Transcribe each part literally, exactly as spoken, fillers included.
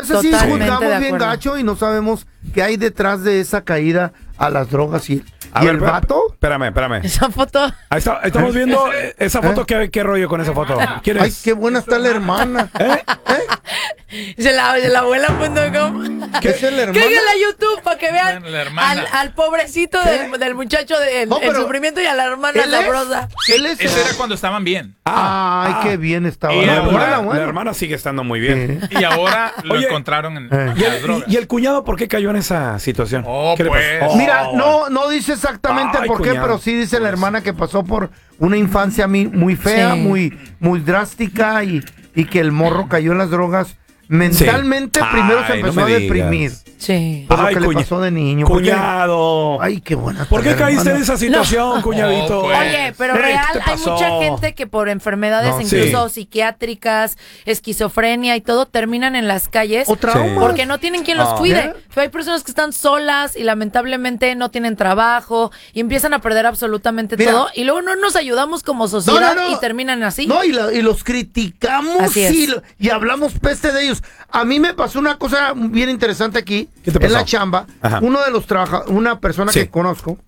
veces sí juzgamos bien gacho y no sabemos qué hay detrás de esa caída a las drogas y, a y ver, el espera, vato. Espérame, espérame. Esa foto. Ahí está, estamos viendo esa foto. ¿Eh? ¿Qué, ¿Qué rollo con esa foto? ¿Quién es? Ay, qué buena está la hermana. ¿Eh? ¿Eh? Se la, de la abuela punto com. ¿Qué es la hermana? Cáiganle a YouTube para que vean al, al pobrecito del, del muchacho del no, el sufrimiento y a la hermana sabrosa. Él es, Ese era cuando estaban bien. Ah, Ay, ah, qué bien estaba. Y la, hermana, hermana, bueno. la hermana sigue estando muy bien. Sí. Y ahora lo Oye, encontraron en eh. ¿Y, el, y, ¿Y el cuñado por qué cayó en esa situación? Oh, ¿Qué pues. le pasó? Oh. Mira, no, no dice exactamente Ay, por qué, cuñado. pero sí dice la hermana que pasó por una infancia muy fea, sí. muy, muy drástica y, y que el morro cayó en las drogas. Mentalmente sí. primero Ay, se empezó no a deprimir. Sí. Por lo Ay, que cuña, le pasó de niño. Cuñado. Ay, qué buena. ¿Por qué caíste hermana. en esa situación, no. cuñadito? No, pues. Oye, pero ¿Qué real, te hay mucha gente que por enfermedades no, incluso sí. psiquiátricas, esquizofrenia y todo, terminan en las calles. O traumas. Porque no tienen quien los oh. cuide. ¿Eh? Pero hay personas que están solas y lamentablemente no tienen trabajo y empiezan a perder absolutamente Mira. todo. Y luego no nos ayudamos como sociedad no, no, no. y terminan así. No, y, la, y los criticamos así es. y, y hablamos peste de ellos. A mí me pasó una cosa bien interesante aquí, ¿Qué te pasó? en la chamba. Ajá. Uno de los trabajadores, una persona sí. que conozco,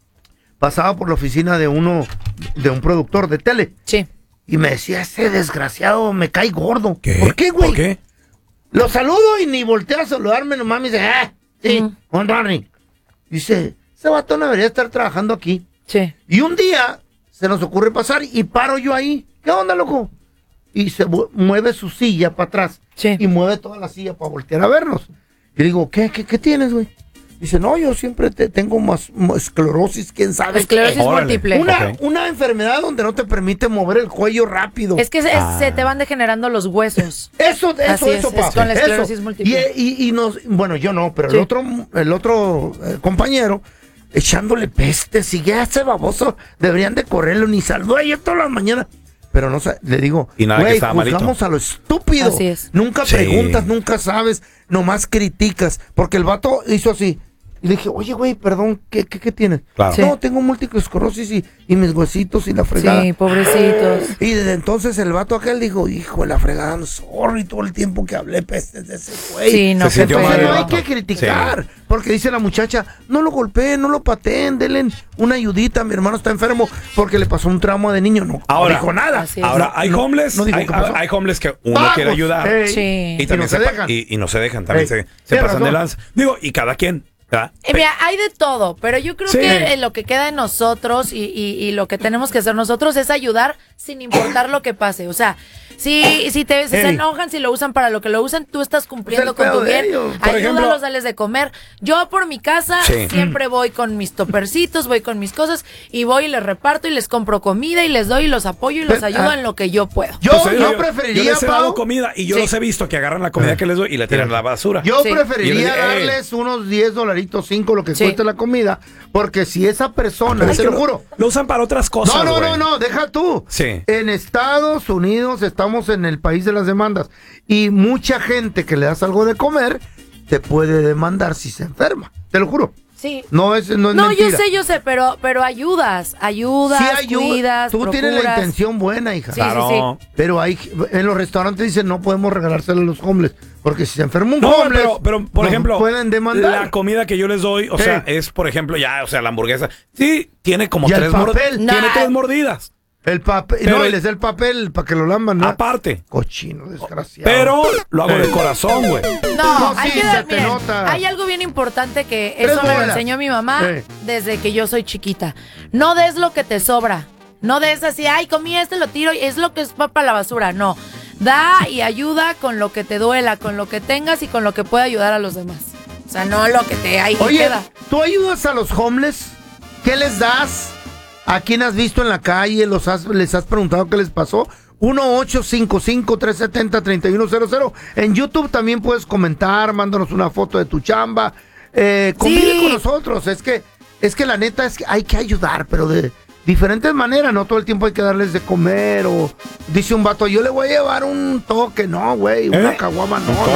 pasaba por la oficina de uno, de un productor de tele. Sí. Y me decía, ese desgraciado me cae gordo. ¿Qué? ¿Por qué, güey? ¿Por qué? Lo saludo y ni voltea a saludarme, nomás me dice, ah, sí, uh-huh. Juan Barney. Dice, ese vato no debería estar trabajando aquí. Sí. Y un día se nos ocurre pasar y paro yo ahí. ¿Qué onda, loco? Y se mueve su silla para atrás. Sí. Y mueve toda la silla para voltear a vernos. Y digo, ¿qué, qué, qué tienes, güey? Dice, no, yo siempre te tengo más, más esclerosis, quién sabe. Esclerosis qué. múltiple. Una, okay. una enfermedad donde no te permite mover el cuello rápido. Es que se, ah. se te van degenerando los huesos. Eso, eso, Así eso, es, pasa. Es con la esclerosis eso. múltiple. Y, y, y nos, bueno, yo no, pero sí. el otro, el otro eh, compañero, echándole peste, sigue ese baboso, deberían de correrlo, ni saludó ayer todas las mañanas. Pero no sé, le digo, güey, juzgamos a lo estúpido. Así es. Nunca sí. preguntas, nunca sabes, nomás criticas. Porque el vato hizo así. Y le dije, oye, güey, perdón, ¿qué, qué, qué tienes? Claro. Sí. No, tengo múltiple esclerosis y, y mis huesitos y la fregada. Sí, pobrecitos. Y desde entonces el vato aquel dijo, hijo de la fregada, no, sorry, todo el tiempo que hablé pestes de ese güey. Sí, no, se sintió Entonces mal, no hay vato. que criticar. Sí. Porque dice la muchacha, no lo golpeen, no lo pateen, denle una ayudita, mi hermano está enfermo porque le pasó un trauma de niño. No, ahora, no dijo nada. Ahora, hay no, homeless, no dijo hay, qué pasó. hay homeless que uno Vamos, quiere ayudar. Ey, sí. Y, también y, no se dejan. y, y no se dejan, también Ey, se, se pasan razón. de lanza. Digo, y cada quien. Eh, mira, hay de todo, pero yo creo sí. que eh, lo que queda en nosotros y, y, y lo que tenemos que hacer nosotros es ayudar sin importar lo que pase. O sea, si, si, te, si se enojan, si lo usan para lo que lo usan, tú estás cumpliendo pues con tu bien. Por Ayúdalos, dales de comer. Yo por mi casa sí. siempre voy con mis topercitos, voy con mis cosas y voy y les reparto y les compro comida y les doy y los apoyo y los pero, ayudo ah, en lo que yo puedo. Yo, Pues, yo yo preferiría, yo les he dado Pau, comida y yo sí. los he visto que agarran la comida que les doy y la tiran a la basura. Yo Sí. preferiría Y yo le digo, darles unos diez dolaritos, cinco, lo que Sí. cueste la comida, porque si esa persona, Es te que lo juro. Lo usan para otras cosas. No, no, güey. no, no, deja tú. Sí. En Estados Unidos estamos en el país de las demandas y mucha gente que le das algo de comer te puede demandar si se enferma. Te lo juro. Sí. No es, no es No, mentira. yo sé, yo sé, pero, pero ayudas, ayudas, Sí, ayuda. cuidas, Tú procuras. tienes la intención buena, hija. Sí, Claro. sí, sí. Pero hay, en los restaurantes dicen no podemos regalárselo a los homeless, porque si se enferma un No, homeless, pero, pero por nos ejemplo, pueden demandar. la comida que yo les doy, o Sí. sea, es por ejemplo ya, o sea, la hamburguesa, sí, tiene como Y el tres mordidas. papel. Tiene Nah. tres mordidas. El papel, Pero no, y el- les da el papel para que lo lamban, ¿no? Aparte. Cochino, desgraciado. Pero lo hago de Eh. corazón, güey. No, No, hay sí, que se dar, te miren, nota. hay algo bien importante que Tres eso me lo bolas. enseñó mi mamá Sí. desde que yo soy chiquita. No des lo que te sobra. No des así, ay, comí este, lo tiro y es lo que es para la basura. No. Da y ayuda con lo que te duela, con lo que tengas y con lo que pueda ayudar a los demás. O sea, no lo que te ahí Oye, queda. ¿tú ayudas a los homeless? ¿Qué les das? ¿A quién has visto en la calle? ¿Los has, ¿Les has preguntado qué les pasó? uno ocho cinco cinco, tres siete cero, tres uno cero cero. En YouTube también puedes comentar, mándanos una foto de tu chamba. Eh, convive Sí. con nosotros. Es que, es que la neta es que hay que ayudar, pero de diferentes maneras. No todo el tiempo hay que darles de comer. O dice un vato, yo le voy a llevar un toque. No, güey, una ¿Eh? caguama no.